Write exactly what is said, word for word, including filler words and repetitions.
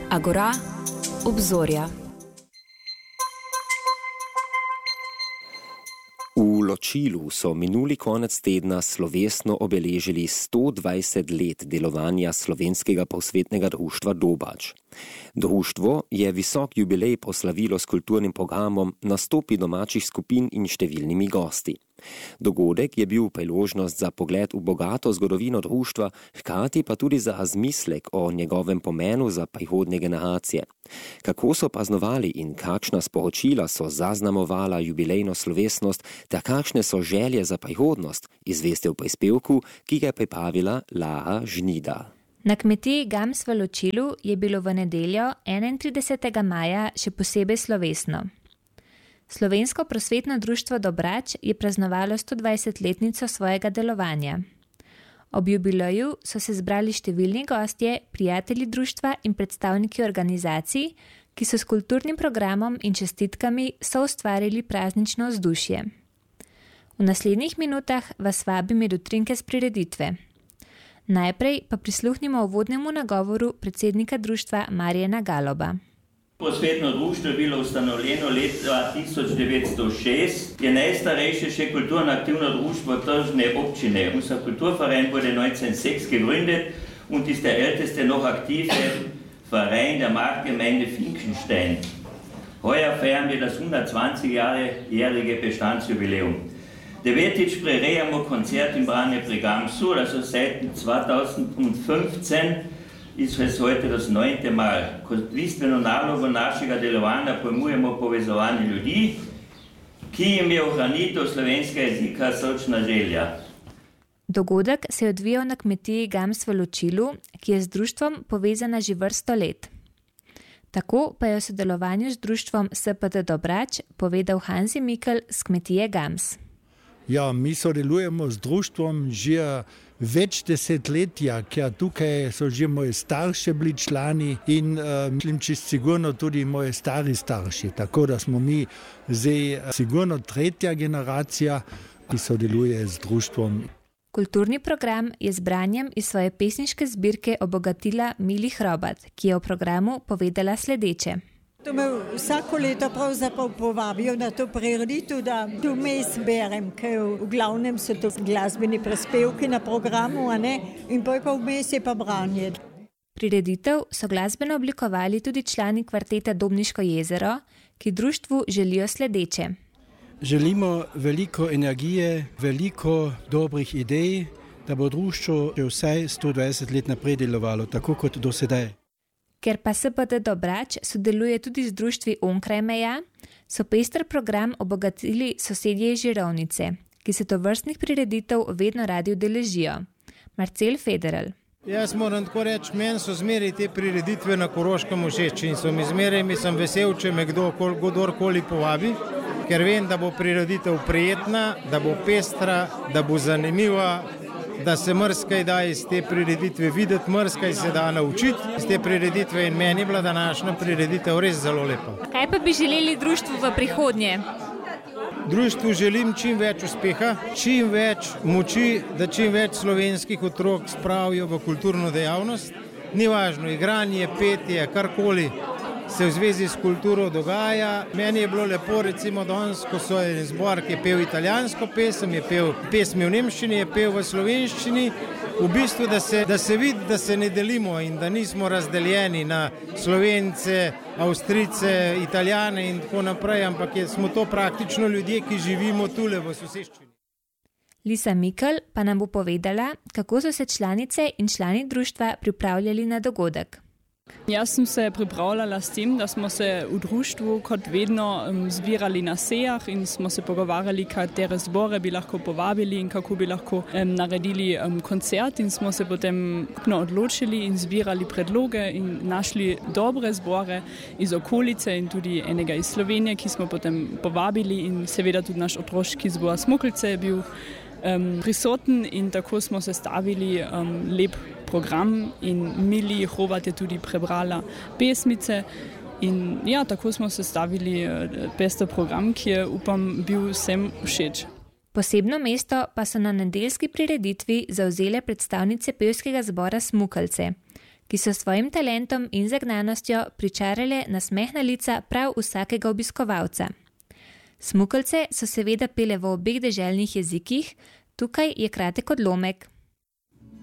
Agora, obzorja. V Ločilu so minuli konec tedna slovesno obeležili sto dvajset let delovanja Slovenskega posvetnega društva Dobač. Društvo je visok jubilej poslavilo s kulturnim programom, nastopi domačih skupin in številnimi gosti. Dogodek je bil priložnost za pogled v bogato zgodovino društva, hkrati pa tudi za razmislek o njegovem pomenu za prihodnje generacije. Kako so praznovali in kakšna sporočila so zaznamovala jubilejno slovesnost, ter kakšne so želje za prihodnost, izveste v prispevku, ki ga je pripravila Lara Žnida. Na kmetiji Gams v Ločilu je bilo v nedeljo enaintridesetega maja še posebej slovesno. Slovensko prosvetno društvo Dobač je praznovalo stodvajsetletnico svojega delovanja. Ob jubileju so se zbrali številni gostje, prijatelji društva in predstavniki organizacij, ki so s kulturnim programom in čestitkami soustvarili praznično vzdušje. V naslednjih minutah vas vabim med utrinke s prireditve. Najprej pa prisluhnimo uvodnemu nagovoru predsednika društva Marjana Galoba. Prosvetno društvo je bilo ustanovljeno leta tisoč devetsto šest, je najstarejše še kulturno aktivno društvo tržne občine. Unser Kulturverein wurde neunzehnhundertsechs gegründet und ist der älteste noch aktive Verein der Marktgemeinde Finckenstein. Heuer feiern wir das hundertzwanzigjährige Bestandsjubiläum. Devetič prirejamo koncert in branje pri Gamsu, also seit zweitausendfünfzehn ist es heute das neunte Mal. Kot bistveno nalogo našega delovanja pojmujemo povezovanje ljudi, ki jim je ohranitev slovenskega jezika srčna želja. Dogodek se je odvijal na kmetiji Gams v Ločilu, ki je z društvom povezana že vrsto let. Tako pa je o sodelovanju z društvom S P D Dobač povedal Hansi Mikl z kmetije Gams. Ja, mi sodelujemo z društvom že več desetletja, ker tukaj so že moji starši bili člani in uh, mislim, čist sigurno tudi moji stari starši. Tako da smo mi zdaj sigurno tretja generacija, ki sodeluje z društvom. Kulturni program je z branjem iz svoje pesniške zbirke obogatila Mili Hrobat, ki je v programu povedala sledeče. To me vsako leto pravzaprav povabijo na to prireditev, da tu mes berem, ker v glavnem so to glasbeni prispevki na programu, a ne? In pa vmes je pa branje. Prireditev so glasbeno oblikovali tudi člani kvarteta Dobniško jezero, ki društvu želijo sledeče. Želimo veliko energije, veliko dobrih idej, da bo društvo že vsaj sto dvajset let naprej delovalo, tako kot do sedaj. Ker pa S P D Dobač sodeluje tudi z društvi onkraj meja, so pester program obogatili sosedje iz Žirovnice, ki se tovrstnih prireditev vedno radi udeležijo. Marcel Federer. Jaz moram tako reči, meni so zmeraj te prireditve na Koroškem všeč in so mi zmeraj, mi sem vesel, če me kdo, kdorkoli povabi, ker vem, da bo prireditev prijetna, da bo pestra, da bo zanimiva, da se mrskaj da iz te prireditve videti, mrskaj se da naučiti iz te prireditve in meni je bila današnja prireditev res zelo lepa. Kaj pa bi želeli društvu v prihodnje? Društvu želim čim več uspeha, čim več moči, da čim več slovenskih otrok spravijo v kulturno dejavnost. Ni važno, igranje, petje, karkoli se v zvezi s kulturo dogaja. Meni je bilo lepo, recimo danes, ko so en zbor, ki je pel italijansko pesem, je pel pesmi v nemščini, je pel v slovenščini. V bistvu, da se, da se vidi, da se ne delimo in da nismo razdeljeni na Slovence, Avstrijce, Italijane in tako naprej, ampak je, smo to praktično ljudje, ki živimo tule v soseščini. Lisa Mikl pa nam bo povedala, kako so se članice in člani društva pripravljali na dogodek. Jaz sem se pripravljala s tem, da smo se v društvu kot vedno um, zbirali na sejah in smo se pogovarjali, katere zbore bi lahko povabili in kako bi lahko um, naredili um, koncert in smo se potem no, odločili in zbirali predloge in našli dobre zbore iz okolice in tudi enega iz Slovenije, ki smo potem povabili in seveda tudi naš otroški zbor Smokelce je bil um, prisoten in tako smo sestavili um, lep program in Mili Hrobat je tudi prebrala pesmice in ja, tako smo sestavili pester program, ki je, upam, bil vsem všeč. Posebno mesto pa so na nedeljski prireditvi zavzele predstavnice pevskega zbora Smukelce, ki so svojim talentom in zagnanostjo pričarale nasmehna lica prav vsakega obiskovalca. Smukelce so seveda pele v obeh deželnih jezikih, tukaj je kratek odlomek.